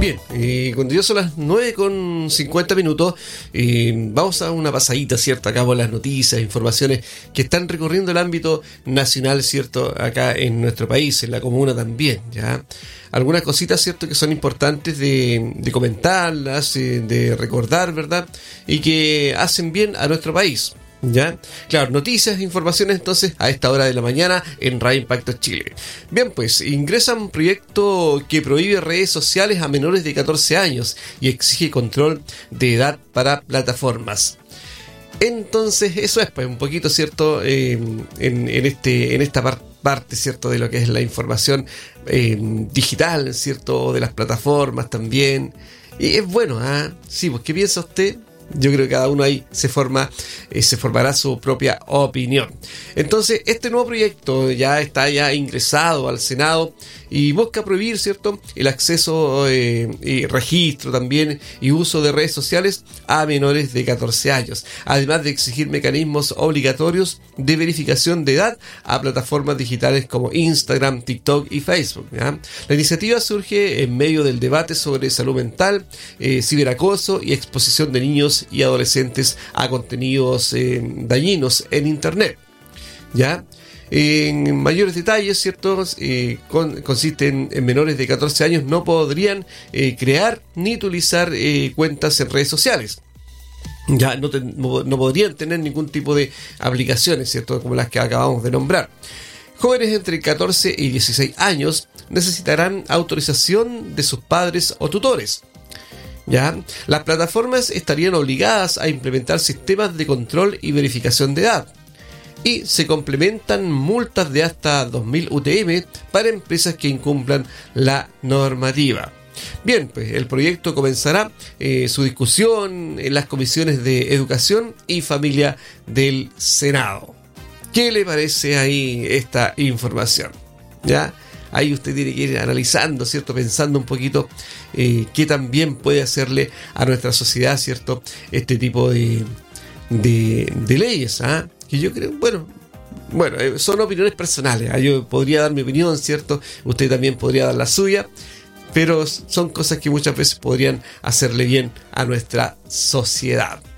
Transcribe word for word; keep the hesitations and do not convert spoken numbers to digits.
Bien, eh, cuando ya son las nueve con cincuenta minutos, eh, vamos a una pasadita, ¿cierto? Acá por las noticias, informaciones que están recorriendo el ámbito nacional, ¿cierto? Acá en nuestro país, en la comuna también, ¿ya? Algunas cositas, ¿cierto? Que son importantes de, de comentarlas, eh, de recordar, ¿verdad? Y que hacen bien a nuestro país. ¿Ya? Claro, noticias, informaciones entonces a esta hora de la mañana en Radio Impacto Chile. Bien, pues ingresa un proyecto que prohíbe redes sociales a menores de catorce años y exige control de edad para plataformas. Entonces, eso es pues un poquito, ¿cierto? Eh, en, en, este, en esta par- parte, ¿cierto? De lo que es la información eh, digital, ¿cierto? De las plataformas también. Y es bueno, ¿ah? ¿eh? Sí, pues, ¿qué piensa usted? Yo creo que cada uno ahí se forma, eh, se formará su propia opinión. Entonces, este nuevo proyecto ya está ya ingresado al Senado y busca prohibir, ¿cierto?, el acceso eh, y registro también y uso de redes sociales a menores de catorce años, además de exigir mecanismos obligatorios de verificación de edad a plataformas digitales como Instagram, TikTok y Facebook, ¿ya? La iniciativa surge en medio del debate sobre salud mental, eh, ciberacoso y exposición de niños y adolescentes a contenidos eh, dañinos en Internet, ¿ya? En mayores detalles, ¿cierto? Eh, con, consisten en menores de catorce años no podrían eh, crear ni utilizar eh, cuentas en redes sociales. Ya no, te, no, no podrían tener ningún tipo de aplicaciones, ¿cierto? Como las que acabamos de nombrar. Jóvenes entre catorce y dieciséis años necesitarán autorización de sus padres o tutores. ¿Ya? Las plataformas estarían obligadas a implementar sistemas de control y verificación de edad. Y se complementan multas de hasta dos mil U T M para empresas que incumplan la normativa. Bien, pues el proyecto comenzará eh, su discusión en las comisiones de Educación y Familia del Senado. ¿Qué le parece ahí esta información? ¿Ya? Ahí usted tiene que ir analizando, ¿cierto? Pensando un poquito eh, qué también puede hacerle a nuestra sociedad, ¿cierto? Este tipo de, de, de leyes, ¿ah? Que yo creo, bueno, bueno, eh, son opiniones personales, ¿ah? Yo podría dar mi opinión, ¿cierto? Usted también podría dar la suya, pero son cosas que muchas veces podrían hacerle bien a nuestra sociedad.